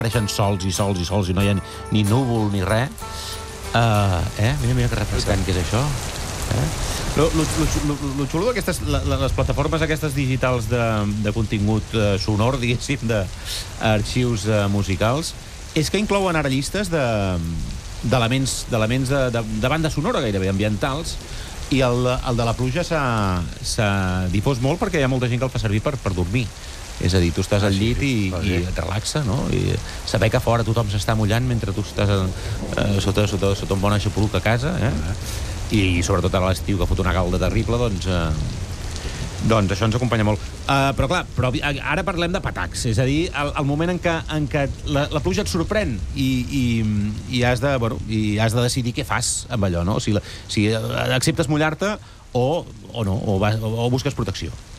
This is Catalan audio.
apareixen sols i sols i sols i no hi ha ni núvol ni res. Mira que refrescant que és això. Lo xulo d'aquestes, les plataformes aquestes digitals de contingut sonor, diguéssim, d'arxius musicals, és que inclouen ara llistes d'elements de banda sonora gairebé, ambientals, i el de la pluja s'ha difós molt perquè hi ha molta gent que el fa servir per dormir. És a dir, tu estàs al llit i et relaxa, no? I saber que fora tothom s'està mullant mentre tu estàs sota un bon aixopluc a casa, i sobretot ara a l'estiu que fot una calda terrible, doncs això ens acompanya molt. Però clar, ara parlem de patacs, és a dir, el moment en què la pluja et sorprèn i has de decidir què fas amb allò, no? Si acceptes mullar-te o no, o busques protecció.